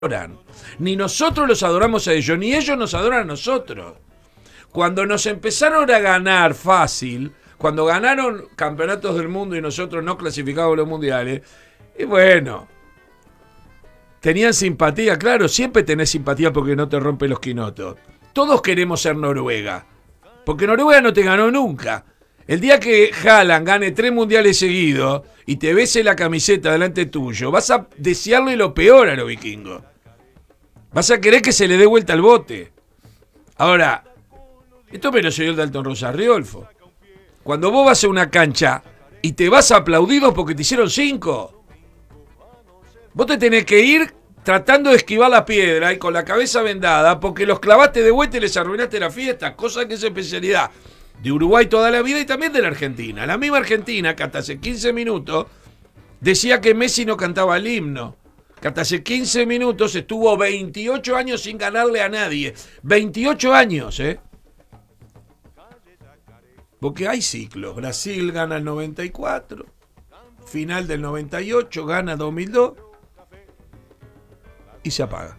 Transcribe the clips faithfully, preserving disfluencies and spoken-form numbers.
adoran. Ni nosotros los adoramos a ellos, ni ellos nos adoran a nosotros. Cuando nos empezaron a ganar fácil, cuando ganaron campeonatos del mundo y nosotros no clasificábamos los mundiales, y bueno, tenían simpatía, claro, siempre tenés simpatía porque no te rompe los quinotos. Todos queremos ser Noruega, porque Noruega no te ganó nunca. El día que Haaland gane tres mundiales seguidos y te bese la camiseta delante tuyo, vas a desearle lo peor a los vikingos. Vas a querer que se le dé vuelta al bote. Ahora, esto me lo enseñó el Dalton Rosa Riolfo. Cuando vos vas a una cancha y te vas aplaudido porque te hicieron cinco, vos te tenés que ir tratando de esquivar la piedra y con la cabeza vendada porque los clavaste de vuelta y les arruinaste la fiesta, cosa que es especialidad de Uruguay toda la vida y también de la Argentina. La misma Argentina que hasta hace quince minutos decía que Messi no cantaba el himno, que hasta hace quince minutos estuvo veintiocho años sin ganarle a nadie. veintiocho años, ¿eh? Porque hay ciclos. Brasil gana el noventa y cuatro, final del noventa y ocho, gana dos mil dos y se apaga.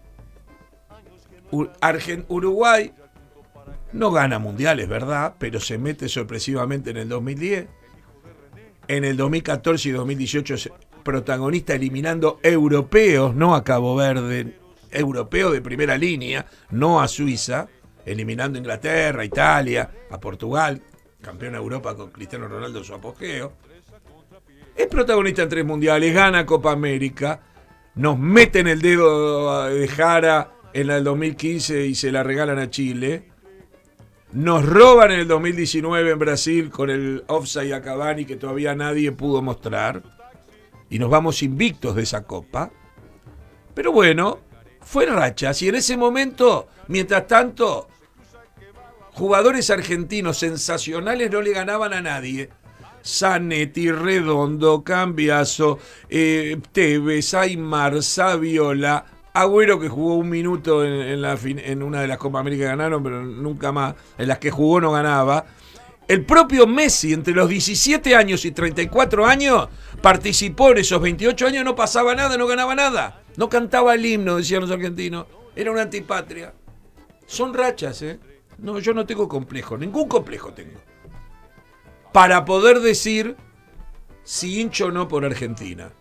Argent- Uruguay no gana mundiales, ¿verdad? Pero se mete sorpresivamente en el dos mil diez. En el dos mil catorce y dos mil dieciocho es protagonista eliminando europeos, no a Cabo Verde, europeos de primera línea, no a Suiza, eliminando a Inglaterra, Italia, a Portugal, campeón de Europa con Cristiano Ronaldo en su apogeo. Es protagonista en tres mundiales, gana Copa América, nos meten el dedo de Jara en el dos mil quince y se la regalan a Chile. Nos roban en el dos mil diecinueve en Brasil con el offside a Cavani que todavía nadie pudo mostrar. Y nos vamos invictos de esa copa. Pero bueno, fue rachas. Y en ese momento, mientras tanto, jugadores argentinos sensacionales no le ganaban a nadie. Zanetti, Redondo, Cambiaso, eh, Tevez, Aymar, Saviola, Agüero que jugó un minuto en, en, la, en una de las Copa América que ganaron, pero nunca más, en las que jugó no ganaba. El propio Messi, entre los diecisiete años y treinta y cuatro años, participó en esos veintiocho años, no pasaba nada, no ganaba nada. No cantaba el himno, decían los argentinos. Era una antipatria. Son rachas, ¿eh? No, yo no tengo complejo, ningún complejo tengo. Para poder decir si hincho o no por Argentina.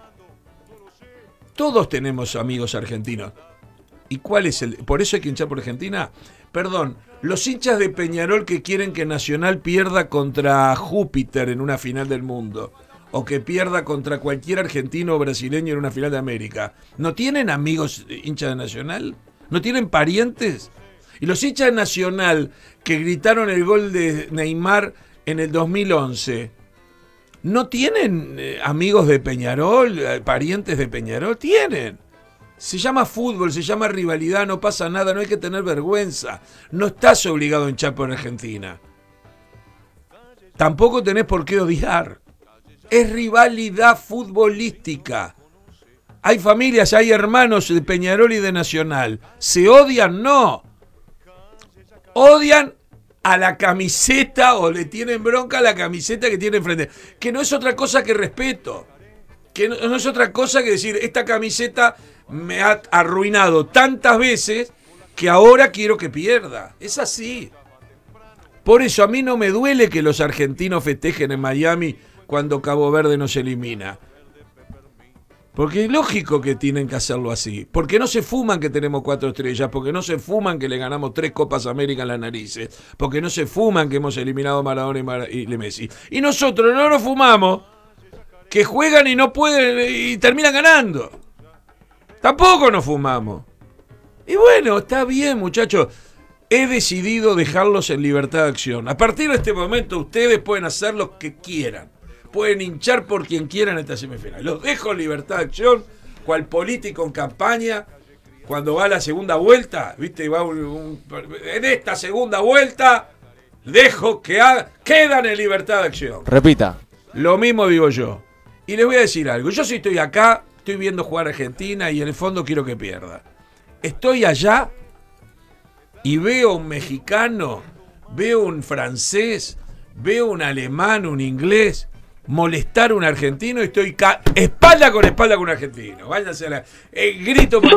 Todos tenemos amigos argentinos. ¿Y cuál es el...? ¿Por eso hay que hinchar por Argentina? Perdón, los hinchas de Peñarol que quieren que Nacional pierda contra Júpiter en una final del mundo, o que pierda contra cualquier argentino o brasileño en una final de América, ¿no tienen amigos hinchas de Nacional? ¿No tienen parientes? Y los hinchas de Nacional que gritaron el gol de Neymar en el dos mil once... ¿no tienen eh, amigos de Peñarol, eh, parientes de Peñarol? Tienen. Se llama fútbol, se llama rivalidad, no pasa nada, no hay que tener vergüenza. No estás obligado a hinchar por Argentina. Tampoco tenés por qué odiar. Es rivalidad futbolística. Hay familias, hay hermanos de Peñarol y de Nacional. ¿Se odian? No. Odian a la camiseta o le tienen bronca a la camiseta que tiene enfrente. Que no es otra cosa que respeto. Que no, no es otra cosa que decir, esta camiseta me ha arruinado tantas veces que ahora quiero que pierda. Es así. Por eso a mí no me duele que los argentinos festejen en Miami cuando Cabo Verde nos elimina. Porque es lógico que tienen que hacerlo así. Porque no se fuman que tenemos cuatro estrellas. Porque no se fuman que le ganamos tres Copas América en las narices. Porque no se fuman que hemos eliminado a Maradona y, Mar- y Messi. Y nosotros no nos fumamos que juegan y no pueden y terminan ganando. Tampoco nos fumamos. Y bueno, está bien, muchachos. He decidido dejarlos en libertad de acción. A partir de este momento ustedes pueden hacer lo que quieran. Pueden hinchar por quien quieran en esta semifinal. Los dejo en libertad de acción, cual político en campaña, cuando va a la segunda vuelta, ¿viste? Va un, un, en esta segunda vuelta, dejo que ha, quedan en libertad de acción. Repita. Lo mismo digo yo. Y les voy a decir algo. Yo si estoy acá, estoy viendo jugar a Argentina y en el fondo quiero que pierda. Estoy allá y veo un mexicano, veo un francés, veo un alemán, un inglés. molestar a un argentino y estoy ca- espalda con espalda con un argentino. Váyanse a la, eh, grito por